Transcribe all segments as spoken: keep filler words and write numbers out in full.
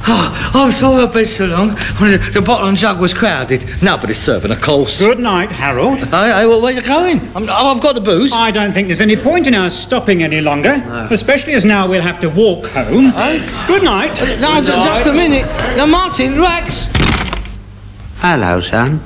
Oh, I'm sorry I've been so long. The bottle and jug was crowded. Nobody's serving a course. Good night, Harold. Hey, hey, well, where you going? I'm, I've got the booze. I don't think there's any point in us stopping any longer, no. Especially as now we'll have to walk home. Hey? Good night. No, Good just night. a minute. Now, Martin, Rex. Hello, son.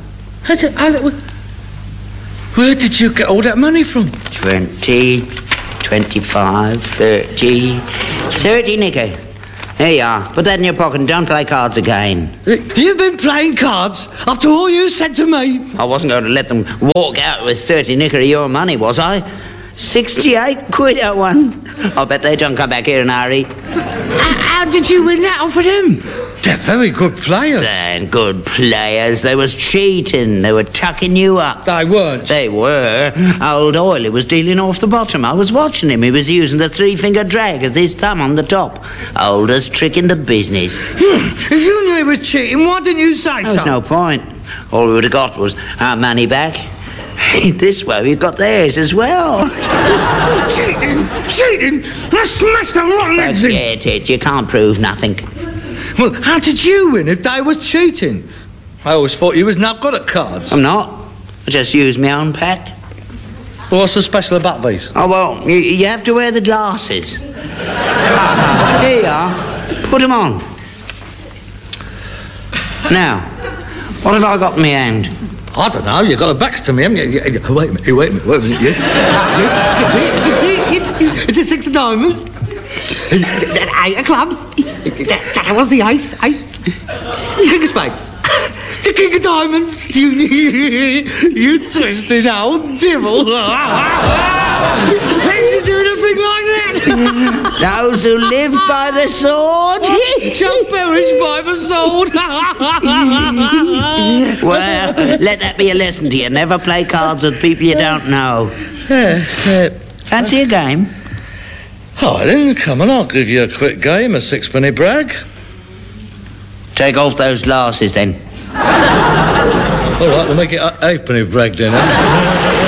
Where did you get all that money from? Twenty, twenty-five, thirty, thirty nicker. There you are. Put that in your pocket and don't play cards again. You've been playing cards after all you said to me? I wasn't going to let them walk out with thirty nicker of your money, was I? Sixty-eight quid that one. I bet they don't come back here in a hurry. How, how did you win that off of them? They're very good players. They're good players. They was cheating. They were tucking you up. They weren't. They were. Old Oily was dealing off the bottom. I was watching him. He was using the three-finger drag as his thumb on the top. Oldest trick in the business. Hmm. If you knew he was cheating, why didn't you say so? There's no point. All we would have got was our money back. This way we've got theirs as well. Cheating! Cheating! I smashed the rotten eggs in. Forget it. You can't prove nothing. Well, how did you win if they was cheating? I always thought you was not good at cards. I'm not. I just use my own pack. Well, what's so special about these? Oh, well, you, you have to wear the glasses. Here you are. Put them on. Now, what have I got in my hand? I don't know. You got a backs to me, haven't you? Wait a minute. Wait a minute. Wait a minute. Yeah. It's it. It's it. It's a six of diamonds. That eight of clubs. That, that was the ace. Ace. The king of spades. The king of diamonds. You, you twisted old devil. How'd you do anything like that? Those who live by the sword shall perish by the sword. Well, let that be a lesson to you. Never play cards with people you don't know. Fancy a game? Oh, then, come on, I'll give you a quick game, a sixpenny brag. Take off those glasses, then. All right, we'll make it a halfpenny brag, then, eh?